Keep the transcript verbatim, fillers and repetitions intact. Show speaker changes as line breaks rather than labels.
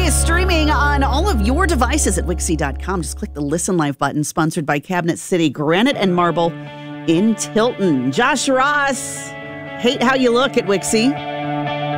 is streaming on all of your devices at Wixie dot com. Just click the Listen Live button, sponsored by Cabinet City Granite and Marble in Tilton. Josh Ross, hate how you look at Wixie.